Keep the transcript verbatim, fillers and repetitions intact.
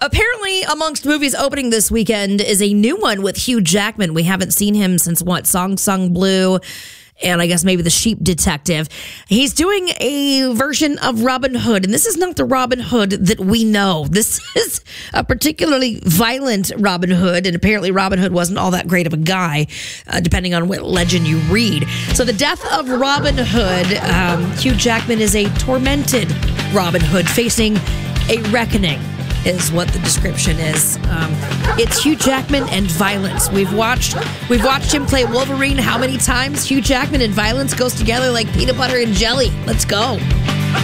Apparently, amongst movies opening this weekend is a new one with Hugh Jackman. We haven't seen him since what? Song Sung Blue, and I guess maybe The Sheep Detective. He's doing a version of Robin Hood, and this is not the Robin Hood that we know. This is a particularly violent Robin Hood, and apparently Robin Hood wasn't all that great of a guy, uh, depending on what legend you read. So the death of Robin Hood, um, Hugh Jackman is a tormented Robin Hood facing a reckoning, is what the description is. Um, it's Hugh Jackman and violence. We've watched we've watched him play Wolverine how many times? Hugh Jackman and violence goes together like peanut butter and jelly. Let's go.